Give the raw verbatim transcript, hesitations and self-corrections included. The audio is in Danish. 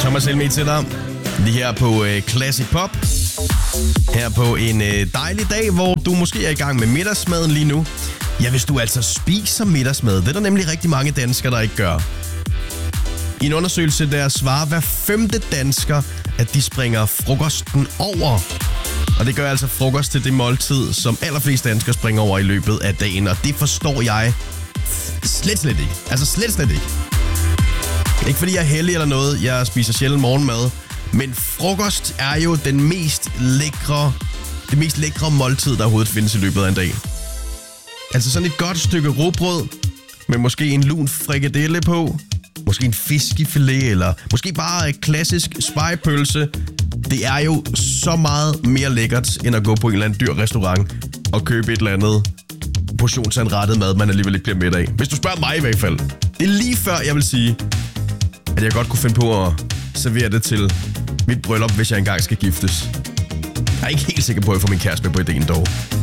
Thomas Helmi til dig. Lige her på øh, Classic Pop. Her på en øh, dejlig dag, hvor du måske er i gang med middagsmaden lige nu. Ja, hvis du altså spiser middagsmad. Det er der nemlig rigtig mange danskere, der ikke gør. I en undersøgelse der svarer hver femte dansker, at de springer frokosten over. Og det gør altså frokost til det måltid, som allerflest danskere springer over i løbet af dagen. Og det forstår jeg slet slet ikke. Altså slet slet ikke. Ikke fordi jeg er heldig eller noget. Jeg spiser sjældent morgenmad. Men frokost er jo den mest lækre, det mest lækre måltid, der overhovedet findes i løbet af en dag. Altså sådan et godt stykke rugbrød med måske en lun frikadelle på. Måske en fiskefilet, eller måske bare et klassisk spegepølse. Det er jo så meget mere lækkert, end at gå på en eller anden dyr restaurant og købe et eller andet portionsanrettet mad, man alligevel ikke bliver mæt af. Hvis du spørger mig i hvert fald. Det er lige før, jeg vil sige, at jeg godt kunne finde på at servere det til mit bryllup, hvis jeg engang skal giftes. Jeg er ikke helt sikker på, at jeg får min kæreste med på ideen dog.